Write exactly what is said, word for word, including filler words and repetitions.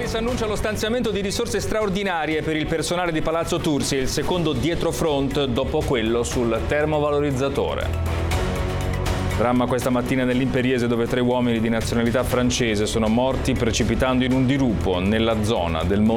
L'A E S annuncia lo stanziamento di risorse straordinarie per il personale di Palazzo Tursi, il secondo dietrofront dopo quello sul termovalorizzatore. Dramma questa mattina nell'Imperiese, dove tre uomini di nazionalità francese sono morti precipitando in un dirupo nella zona del Monte